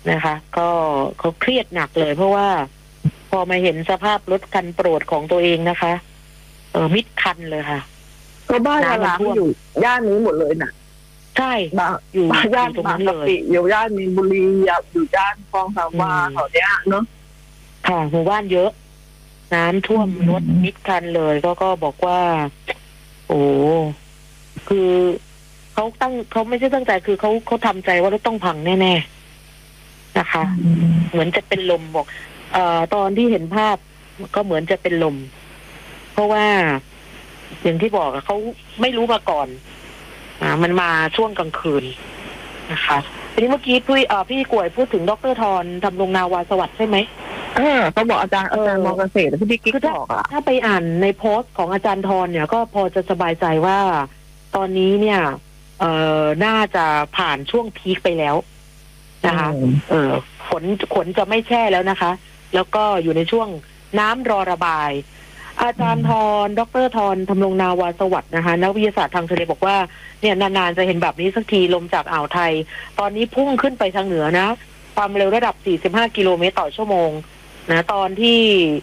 นะคะ ก็เขาเครียดหนักเลยเพราะว่าพอมาเห็นสภาพรถคันโปรดของตัวเองนะคะมิดคันเลยค่ะก็บ้านร้างอยู่ย่านนี้หมดเลยนะใช่อยู่ย่านตรงนั้นเลยอยู่ย่านมีนบุรีอยู่ย่านคลองสามวาแถวเนี้ยเนาะค่ะหมู่บ้านเยอะน้ำท่วมรถมิดคันเลยก็บอกว่าโอ้คือเขาไม่ใช่ตั้งใจคือเขาทำใจว่ารถต้องพังแน่ๆนะคะเหมือนจะเป็นลมบอกตอนที่เห็นภาพก็เหมือนจะเป็นลมเพราะว่าอย่างที่บอกเขาไม่รู้มาก่อนมันมาช่วงกลางคืนนะคะทีนี้เมื่อกี้พี่กวยพูดถึงดร.ธรทำรงนาวาสวัสดิ์ใช่ไหมเขาบอกอาจารย์มอเกษตรที่พี่กิ๊กบอกถ้าไปอ่านในโพสต์ของอาจารย์ธรเนี่ยก็พอจะสบายใจว่าตอนนี้เนี่ยน่าจะผ่านช่วงพีคไปแล้วนะคะฝนจะไม่แช่แล้วนะคะแล้วก็อยู่ในช่วงน้ำรอระบายอาจารย์ธรดร.ธรทำรงนาวาสวัสดิ์นะคะนักวิทยาศาสตร์ทางทะเลบอกว่าเนี่ยนานๆจะเห็นแบบนี้สักทีลมจากอ่าวไทยตอนนี้พุ่งขึ้นไปทางเหนือนะความเร็วระดับ45 กิโลเมตรต่อชั่วโมงนะตอนที่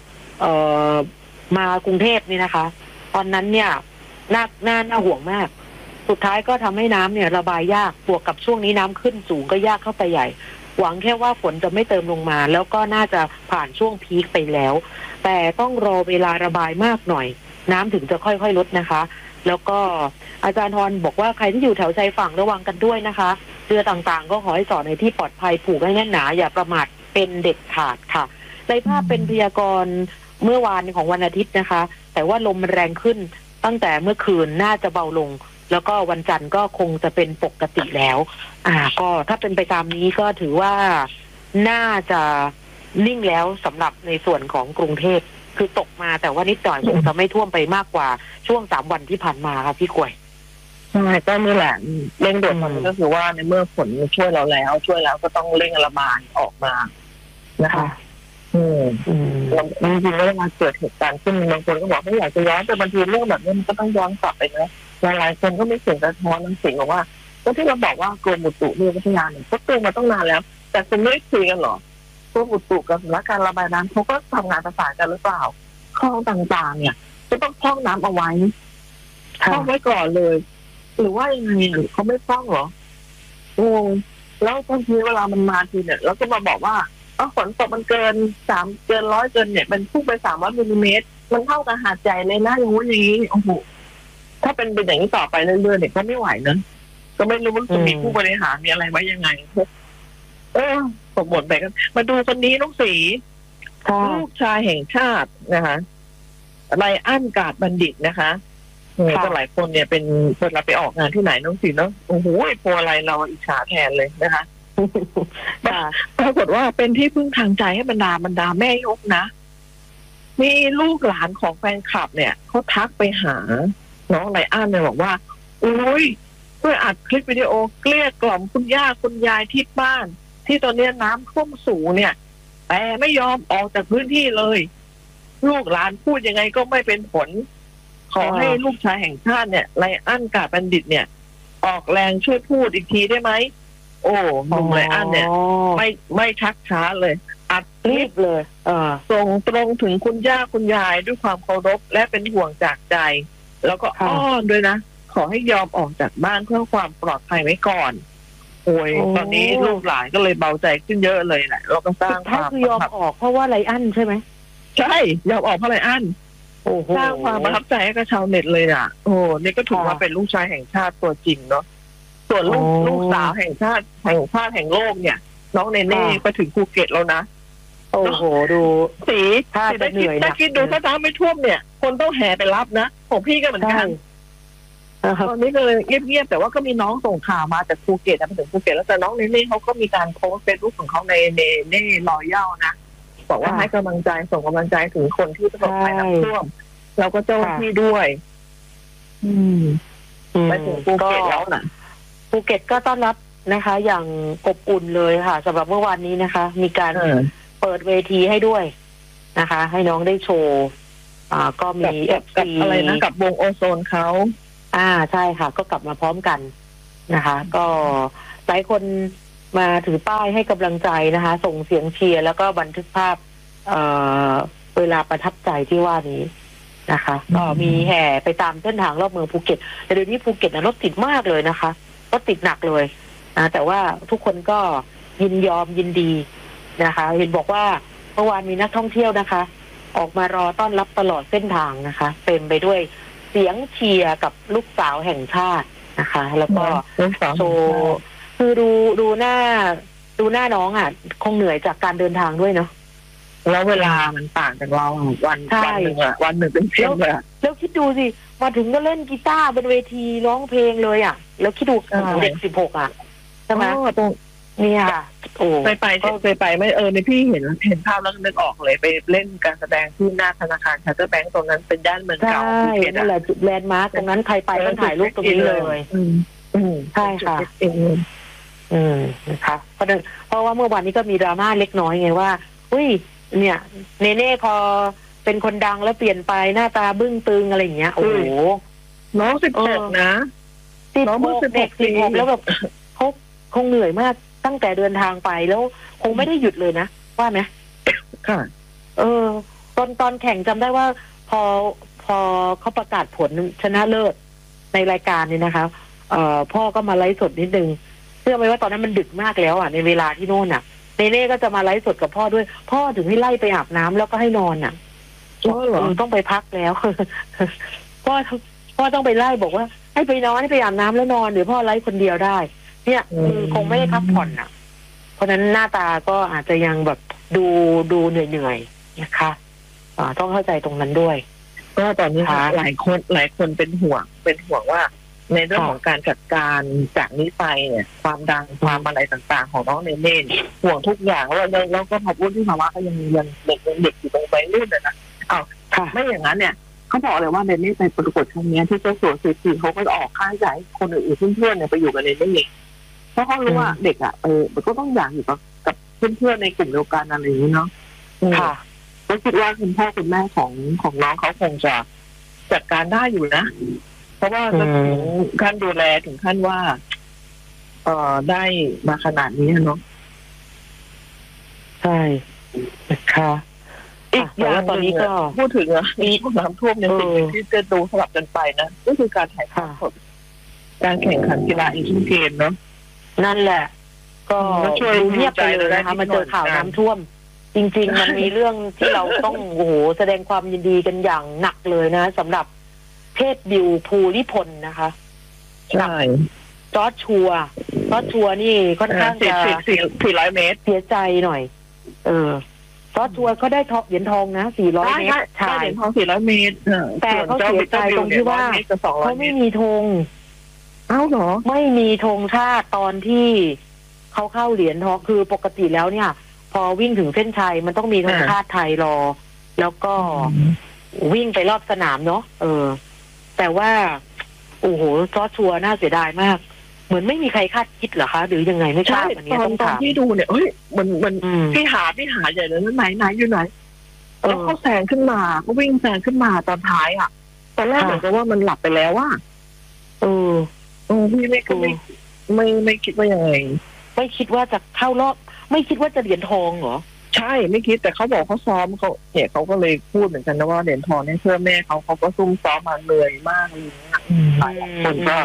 มากรุงเทพนี่นะคะตอนนั้นเนี่ยน่าห่วงมากสุดท้ายก็ทำให้น้ำเนี่ยระบายยากบวกกับช่วงนี้น้ำขึ้นสูงก็ยากเข้าไปใหญ่หวังแค่ว่าฝนจะไม่เติมลงมาแล้วก็น่าจะผ่านช่วงพีคไปแล้วแต่ต้องรอเวลาระบายมากหน่อยน้ำถึงจะค่อยๆลดนะคะแล้วก็อาจารย์ธรบอกว่าใครที่อยู่แถวชายฝั่งระวังกันด้วยนะคะเรือต่างๆก็ขอให้จอดในที่ปลอดภัยผูกให้แน่นหนาอย่าประมาทเป็นเด็ดขาดค่ะในภาพเป็นพยากรณ์เมื่อวานของวันอาทิตย์นะคะแต่ว่าลมมันแรงขึ้นตั้งแต่เมื่อคืนน่าจะเบาลงแล้วก็วันจันทร์ก็คงจะเป็นปกติแล้วก็ถ้าเป็นไปตามนี้ก็ถือว่าน่าจะนิ่งแล้วสำหรับในส่วนของกรุงเทพคือตกมาแต่ว่านิดหน่อยคงจะไม่ท่วมไปมากกว่าช่วง3 วันที่ผ่านมาค่ะพี่กวยใช่ก็นี่แหละเร่งด่วนตอนนี้ก็คือว่าในเมื่อฝนช่วยเราแล้วก็ต้องเร่งระบายออกมานะคะจริงๆแล้วมาเกิดเหตุการณ์ขึ้นบางคนก็บอกไม่อยากจะย้อนแต่บางทีเรื่องแบบนี้มันก็ต้องย้อนกลับไปนะหลายคนก็ไม่เสียงสะท้อนน้ำเสียงบอกว่าก็ที่เราบอกว่ากรมอุตุนิยมวิทยาเนี่ยก็เตือนมาตั้งนานแล้วแต่คุณไม่ได้คุยกันหรอกรมอุตุกับสำนักการระบายน้ำเขาก็ทำงานประสานกันหรือเปล่าคลองต่างๆเนี่ยจะต้องพร่องน้ำเอาไว้พร่องไว้ก่อนเลยหรือว่ายังไงเขาไม่พร่องหรอแล้วบางทีเวลามันมาทีเนี่ยแล้วก็มาบอกว่าฝนตกมันเกิน100เกินเนี่ยมันพุ่งไป300 มิลลิเมตรมันเท่ากับหาดใหญ่เลยนะอย่างนี้โอ้โหถ้าเป็นอย่างนี้ต่อไปเรื่อยๆเนี่ยก็ไม่ไหวนะก็ไม่รู้ว่าจะมีผู้บริหารมีอะไรไว้ยังไงสมบูรณ์ไปกันมาดูคนนี้น้องศรีลูกชายแห่งชาตินะคะไรอั้นกาดบัณฑิตนะคะก็หลายคนเนี่ยเป็นคนเราไปออกงานที่ไหนน้องศรีเนาะโอ้โหโพอะไรเราอิจฉาแทนเลยนะคะปรากฏว่าเป็นที่พึ่งทางใจให้บรรดาแม่ยกนะมีลูกหลานของแฟนคลับเนี่ยเขาทักไปหาน้องไรอั้นเนี่ยบอกว่าโอ้ยเพื่ออัดคลิปวิดีโอเกลี้ยกล่อมคุณย่าคุณยายที่บ้านที่ตอนนี้น้ำท่วมสูงเนี่ยแต่ไม่ยอมออกจากพื้นที่เลยลูกหลานพูดยังไงก็ไม่เป็นผลขอให้ลูกชายแห่งชาติเนี่ยไรอั้นกาดบัณฑิตเนี่ยออกแรงช่วยพูดอีกทีได้ไหมโอ้หนุ่มไรอั้นเนี่ยไม่ชักช้าเลยอัดคลิปเลยส่งตรงถึงคุณย่าคุณยายด้วยความเคารพและเป็นห่วงจากใจแล้วก็อ้อนด้วยนะขอให้ยอมออกจากบ้านเพื่อความปลอดภัยไว้ก่อนโอ้ยตอนนี้ลูกหลานก็เลยเบาใจขึ้นเยอะเลยแหละเราก็สร้างความคือยอมออกเพราะว่าไรอั้นใช่ไหมใช่ยอมออกเพราะไรอั้นสร้างความประทับใจให้กับชาวเน็ตเลยอ่ะโอ้นี่ก็ถือว่าเป็นลูกชายแห่งชาติตัวจริงเนาะส่วนลูกสาวแห่งชาติแห่งโลกเนี่ยน้องเนเน่ไปถึงภูเก็ตแล้วนะโอ้โหดูสีได้คิดดูถ้าน้ำไม่ท่วมเนี่ยคนต้องแห่ไปรับนะของพี่ก็เหมือนกันตอนนี้ก็เลยเงียบๆแต่ว่าก็มีน้องส่งข่าวมาจากภูเก็ตไปถึงภูเก็ตแล้วแต่น้องเนเน่เขาก็มีการโพสต์เฟซบุ๊กของเขาในเนเน่รอยัลนะบอกว่าให้กำลังใจส่งกำลังใจถึงคนที่ประสบภัยน้ำท่วมแล้วก็เจ้าที่ด้วยไปถึงภูเก็ตแล้วนะภูเก็ตก็ต้อนรับนะคะอย่างอบอุ่นเลยค่ะสำหรับเมื่อวานนี้นะคะมีการเปิดเวทีให้ด้วยนะคะให้น้องได้โชว์ก็มีกับอะไรนะกับวงโอโซนเขาใช่ค่ะก็กลับมาพร้อมกันนะคะก็หลายคนมาถือป้ายให้กำลังใจนะคะ ส่งเสียงเชียร์แล้วก็บันทึกภาพเวลาประทับใจที่ว่านี้นะคะก็มีแห่ไปตามเส้นทางรอบเมืองภูเก็ตแต่เดี๋ยวนี้ภูเก็ตรถติดมากเลยนะคะรถติดหนักเลยนะแต่ว่าทุกคนก็ยินยอมยินดีนะคะเห็นบอกว่าเมื่อวานมีนักท่องเที่ยวนะคะ ออกมารอต้อนรับตลอดเส้นทางนะคะเต็มไปด้วยเสียงเชียร์กับลูกสาวแห่งชาตินะคะ แล้วก็โชว์คือดูหน้าน้องอ่ะคงเหนื่อยจากการเดินทางด้วยเนาะแล้วเวลามันต่างจากเราวันหนึ่งอะวันหนึ่งเป็นเช่นเลยแล้วคิดดูสิมาถึงก็เล่นกีตาร์บนเวทีร้องเพลงเลยอ่ะแล้วคิดดูเด็ก16อ่ะใช่ไหมเนี่ยโอ้เคยไปไม่ในพี่เห็นภาพแล้วนึกออกเลยไปเล่นการแสดงที่หน้าธนาคารชาร์เตอร์แบงก์ตรงนั้นเป็นย่านเมืองเก่าภูเก็ตนั่นแหละจุดแลนด์มาร์กตรงนั้นใครไปต้องถ่ายรูปตรงนี้เลยใช่ค่ะนะคะเพราะว่าเมื่อวานนี้ก็มีดราม่าเล็กน้อยไงว่าอุ้ยเนี่ยเนเน่พอเป็นคนดังแล้วเปลี่ยนไปหน้าตาบึ้งตึงอะไรอย่างเงี้ยโอ้โหน้อง16นะน้องเด็ก16แล้วแบบเขาคงเหนื่อยมากตั้งแต่เดินทางไปแล้วคงไม่ได้หยุดเลยนะว่าไหมค่ะตอนแข่งจำได้ว่าพอเขาประกาศผลชนะเลิศในรายการเนี่ยนะคะพ่อก็มาไลฟ์สดนิดนึงเชื่อไหมว่าตอนนั้นมันดึกมากแล้วอ่ะในเวลาที่โน่นอ่ะเนเน่ก็จะมาไลฟ์สดกับพ่อด้วยพ่อถึงให้ไล่ไปอาบน้ำแล้วก็ให้นอนอ่ะต้องไปพักแล้วพ่อต้องไปไล่บอกว่าให้ไปนอนให้ไปอาบน้ำแล้วนอนเดี๋ยวพ่อไลฟ์คนเดียวได้เนี่ยคือคงไม่ได้พักผ่อนอ่ะเพราะนั้นหน้าตาก็อาจจะยังแบบดูเหนื่อยๆนะคะต้องเข้าใจตรงนั้นด้วยก็ตอนนี้หลายคนเป็นห่วงว่าในเรื่องของการจัดการจากนี้ไปเนี่ยความดังความอะไรต่างๆของน้องเนเน่ห่วงทุกอย่างแล้วก็พอพูดที่ภาวะก็ยังเด็กอยู่ตรงวัยรุ่นนะไม่อย่างนั้นเนี่ยเขาบอกเลยว่าเนเน่ไปประกวดครั้งนี้ที่เจ้าสัวซีเขาก็ออกค่าใช้จ่ายคนอื่นเพื่อนๆเนี่ยไปอยู่กับเนเน่เพราะเขารู้ว่าเด็กอ่ะก็ต้องอยากอยู่กับเพื่อนๆในกลุ่มเดียวกันอะไรอย่างนี้เนาะค่ะก็คิดว่าคุณพ่อคุณแม่ของน้องเขาคงจะจัดการได้อยู่นะเพราะว่าจะถึงขั้นดูแลถึงขั้นว่าได้มาขนาดนี้เนาะใช่ค่ะอีกอย่างตอนนี้ก็พูดถึงมีน้ำท่วมในสิ่งที่จะดูสลับกันไปนะก็คือการถ่ายทอดสดการแข่งขันกีฬาเอเชียนเกมเนาะนั่นแหละก็ช่วยเงียบไปเลยนะคะมาเจอข่าวน้ำท่วมจริงๆมันมีเรื่องที่เราต้องโอ้โหแสดงความยินดีกันอย่างหนักเลยนะสำหรับเพศดิวภูริพลนะคะใช่จอร์จชัวนี่ค่อนข้างจะ 400 เมตรเสียใจหน่อยจอร์จชัวก็ได้เหรียญทองนะ400 เมตรชายเหรียญทอง400 เมตรแต่เขาเสียใจตรงที่ว่าเขาไม่มีธงเหรอไม่มีธงชาติตอนที่เขาเข้าเหรียญทองคือปกติแล้วเนี่ยพอวิ่งถึงเส้นชัยมันต้องมีธงชาติไทยรอแล้วก็วิ่งไปรอบสนามเนาะแต่ว่าโอ้โหจอร์จชัวน่าเสียดายมากเหมือนไม่มีใครคาดคิดเหรอคะหรือยังไงไม่ทราบอันนี้ต้องถามที่ดูเนี่ยมันพี่หาใหญ่เลยไหนอยู่ไหนแล้วเขาแซงขึ้นมาเขาวิ่งแซงขึ้นมาตอนท้ายอ่ะตอนแรกเหมือนกับว่ามันหลับไปแล้วว่าพี่ไม่คิดว่ายังไงไม่คิดว่าจะเข้ารอบไม่คิดว่าจะเหรียญทองเหรอใช่ไม่คิดแต่เขาบอกเขาซ้อมเขาก็เลยพูดเหมือนกันนะว่าเหรียญทองเนี่ยเพื่อแม่เขาก็ซุ่มซ้อมมาเหนื่อยมากเลยหลายคนก็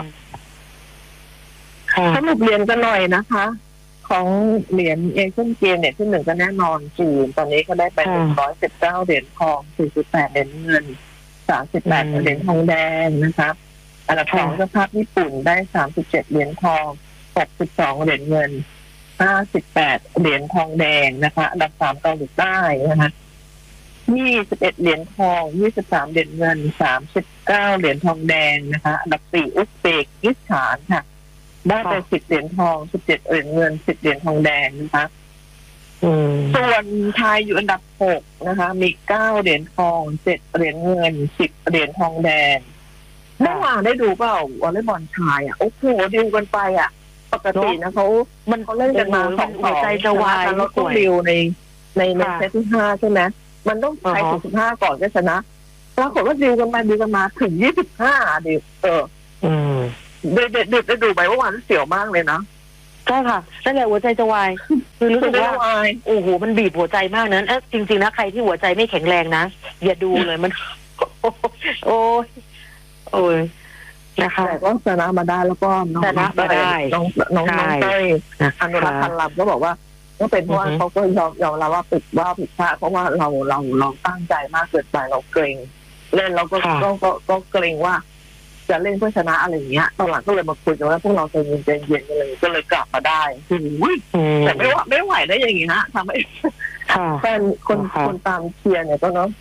สรุปเหรียญกันหน่อยนะคะของเหรียญเอเชียนเกมเนี่ยที่1ก็แน่นอนจีนตอนนี้ก็ได้ไป119เหรียญทอง48เหรียญเงิน38เหรียญทองแดงนะครับอันดับ2เจ้าภาพญี่ปุ่นได้37เหรียญทอง62เหรียญเงิน58เหรียญทองแดงนะคะอันดับ3เกาหลีใต้นะคะ21เหรียญทอง23เหรียญเงิน39เหรียญทองแดงนะคะอันดับ4อุซเบกิสถานค่ะได้ไป10เหรียญทอง17เหรียญเงิน10เหรียญทองแดงนะคะส่วนไทยอยู่อันดับ6นะคะมี9เหรียญทอง7เหรียญเงิน10เหรียญทองแดงเมื่อวานได้ดูเปล่าวอลเลย์บอลชายโอ้โหดิวกันไปปกตินะเขาเล่นกันมา2-2ใจจะวายแล้วต้องดิวในเซตที่5ใช่ไหมมันต้องไปถึง15ก่อนก็ชนะปรากฏว่าดิวกันมาถึง25ดิวได้ดูไปเมื่อวานเสียวมากเลยนะใช่ค่ะนั่นแหละหัวใจจะวายคือรู้สึกว่าโอ้โหมันบีบหัวใจมากนั้นจริงๆนะใครที่หัวใจไม่แข็งแรงนะอย่าดูเลยมันโอ้ยโอ้ยนะคะแต่ก็ชนะมาได้แล้วก็น้องเต้ยอนุรักษ์พันลำก็บอกว่าก็เป็นเพราะว่าเขาก็ยอมรับว่าผิดพลาดเพราะว่าเราตั้งใจมากเกินไปเราเกรงเล่นเราก็เกรงว่าจะเล่นเพื่อชนะอะไรอย่างเงี้ยตอนหลังก็เลยมาคุยกันว่าพวกเราใจเย็นอะไรก็เลยกลับมาได้แต่ไม่ไหวได้อย่างงี้ฮะทำให้แฟนคนตามเชียร์เนี่ยก็เนาะ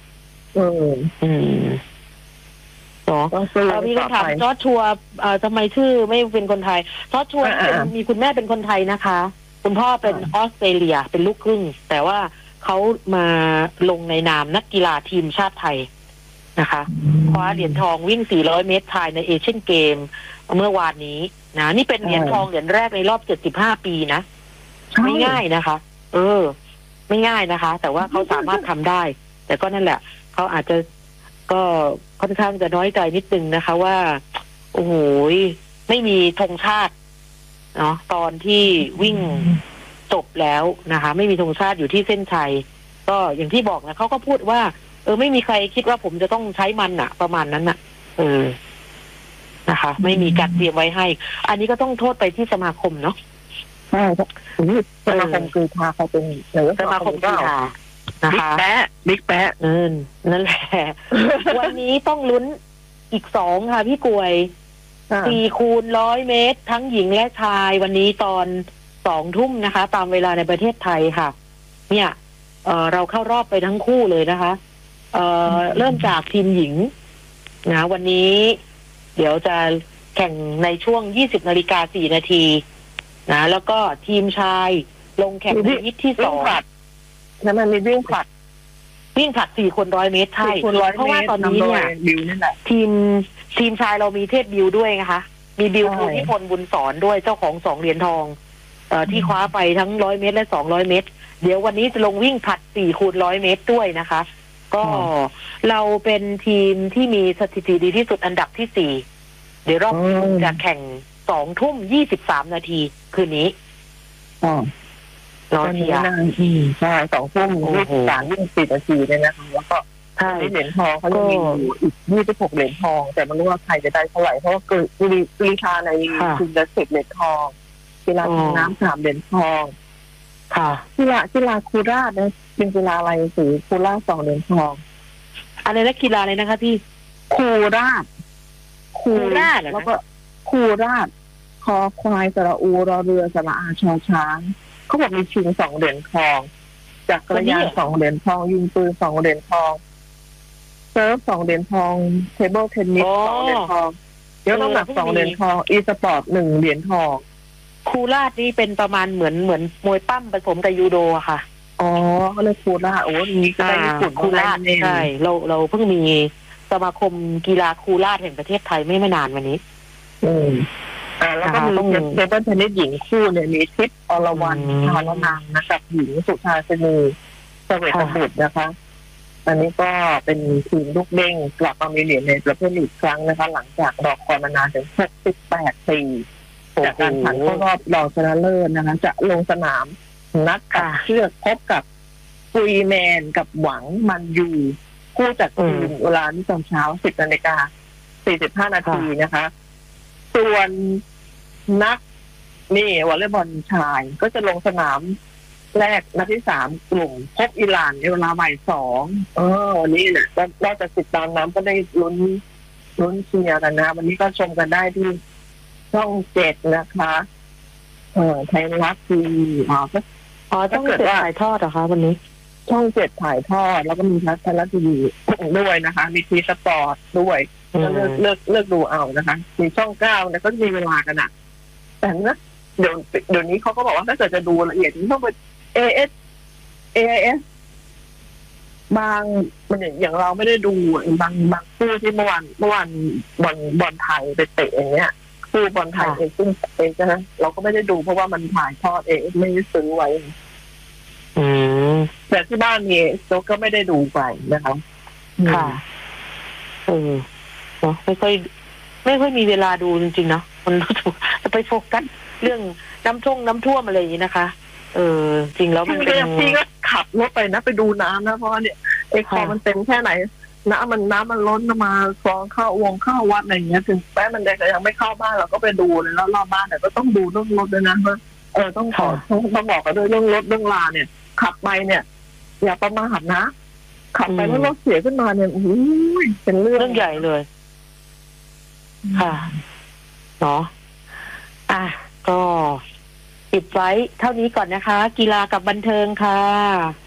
มีคำถามจอร์จชัวทำไมชื่อไม่เป็นคนไทยจอร์จชัวมีคุณแม่เป็นคนไทยนะคะคุณพ่อเป็นออสเตรเลียเป็นลูกครึ่งแต่ว่าเขามาลงในนามนักกีฬาทีมชาติไทยนะคะคว้าเหรียญทองวิ่ง400 เมตรชายในเอเชียนเกมเมื่อวานนี้นะนี่เป็นเหรียญทองเหรียญแรกในรอบ75 ปีนะไม่ง่ายนะคะไม่ง่ายนะคะแต่ว่าเขาสามารถทำได้แต่ก็นั่นแหละเขาอาจจะก็ค่อนข้างจะน้อยใจนิดนึงนะคะว่าโอ้โหไม่มีธงชาติเนาะตอนที่วิ่งจบแล้วนะคะไม่มีธงชาติอยู่ที่เส้นชัยก็อย่างที่บอกนะเขาก็พูดว่าไม่มีใครคิดว่าผมจะต้องใช้มันอะประมาณนั้นอะนะคะไม่มีการเตรียมไว้ให้อันนี้ก็ต้องโทษไปที่สมาคมเนาะใช่สมาคมกีฬาเขาเป็นสมาคมกีฬานะคะบิ๊กแปะนั่นแหละ วันนี้ต้องลุ้นอีก2ค่ะพี่กวย4 คูณ 100 เมตรทั้งหญิงและชายวันนี้ตอน2 ทุ่มนะคะตามเวลาในประเทศไทยค่ะเนี่ยเราเข้ารอบไปทั้งคู่เลยนะคะเริ่มจากทีมหญิงนะวันนี้เดี๋ยวจะแข่งในช่วง 20:04 นาทีนะแล้วก็ทีมชายลงแข่งในฮิตที่2 แล้วมันมีวิ่งผลัด 4 คน 100 เมตรใช่เพราะว่าตอนนี้เนี่ยทีมชายเรามีเทพบิวด้วยนะคะมีบิวภูนิพนธ์บุญสอนด้วยเจ้าของ2 เหรียญทองที่คว้าไปทั้ง100 เมตรและ200 เมตรเดี๋ยววันนี้จะลงวิ่งผลัด4 คูณ 100 เมตรด้วยนะคะก็เราเป็นทีมที่มีสถิติดีที่สุดอันดับที่4เดี๋ยวรอบจะแข่ง20:23 นาทีคืนนี้รอเชียร์ใช่2:23 นาทีเลยนะคะแล้วก็เหรียญทองเขายังมีอยู่อีก26 เหรียญทองแต่ไม่รู้ว่าใครจะได้เท่าไหร่เพราะว่ากีฬาในทีมละ10 เหรียญทองกีฬาทางน้ำ3 เหรียญทองค่ะกีฬาคูราชนะเป็นกีฬาอะไรสีคูราช2 เหรียญทองอะไรนะกีฬาอะไรนะคะที่คูราชแล้วก็คูราชคอควายสระอูรอเรือสระอาชอช้างเขาบอกมีชิง2 เหรียญทองจักรยาน2 เหรียญทองยิงปืน2 เหรียญทองเซิร์ฟ2 เหรียญทองเทเบิลเทนนิส2 เหรียญทองยกน้ำหนัก2 เหรียญทองอีสปอร์ต1 เหรียญทองคูราชนี่เป็นประมาณเหมือนมวยปั้มผสมกับยูโดอะค่ะก็เลยคูราชนี้ก็ได้ญี่ปุ่นคูราชใช่เราเพิ่งมีสมาคมกีฬาคูราชแห่งประเทศไทยไม่นานวันนี้แล้วก็มีเทเบิลเทนนิสหญิงคู่เนี่ยมีทิพย์อรวรรณชาลนังนะครับหญิงสุธาสินีเสวตบุตรนะคะอันนี้ก็เป็นทีมลูกเด้งกลับมามีเหรียญในประเภทอีกครั้งนะคะหลังจากรอคอยมานานถึง68 ปีจากการผ่านเข้ารอบรองชนะเลิศนะคะจะลงสนามนัดตัดเชือกพบกับกุยแมนกับหวังมันยูคู่จากทีมเวลาที่ตอนเช้า10:45 นาทีนะคะส่วนนักวอลเลย์บอลชายก็จะลงสนามแรกนัดที่3กลุ่มพบอิหร่านในเวลาบ่าย 2วันนี้เนี่ยนอกจากติดตามน้ำก็ได้ลุ้นเชียร์กันนะวันนี้ก็ชมกันได้ที่ช่อง 7นะคะไทยรัฐทีวีถ้าเกิดว่าถ่ายทอดเหรอคะวันนี้ช่อง 7ถ่ายทอดแล้วก็มีไทยรัฐทีวีด้วยนะคะมีทีสปอร์ตด้วยก็เลือกดูเอานะคะมีช่อง9เนี่ยก็มีเวลากันแต่นะเดี๋ยวนี้เขาก็บอกว่าถ้าเกิดจะดูละเอียดต้องไป AIS บางมันอย่างเราไม่ได้ดูบางคู่ที่เมื่อวานบอลไทยไปเตะอย่างเงี้ยคู่บอลไทยเองซึ่งเองนะเราก็ไม่ได้ดูเพราะว่ามันถ่ายทอดเองไม่ได้ซื้อไว้แต่ที่บ้านมีเราก็ไม่ได้ดูไปนะคะค่ะไม่ค่อยมีเวลาดูจริงๆเนาะมันจะไปโฟกัสเรื่องน้ำท่วมอะไรอย่างนี้นะคะ จริงแล้วมันเป็นพี่ก็ขับรถไปนะไปดูน้ำนะเพราะเนี่ยไอ้คลองมันเต็มแค่ไหนน้ำมันล้นมาคลองเข้าวัดอะไรอย่างเงี้ยถึงแม้มันเด็กยังไม่เข้าบ้านเราก็ไปดูเลยแล้วรอบบ้านแต่ก็ต้องดูเรื่องรถด้วยนะว่าต้องบอกกันด้วยเรื่องรถเรื่องลาเนี่ยขับไปเนี่ยอย่าประมาทนะขับไปแล้วรถเสียขึ้นมาเนี่ยเป็นเรื่องใหญ่เลยค่ะเนาะก็ปิดไว้เท่านี้ก่อนนะคะกีฬากับบันเทิงค่ะ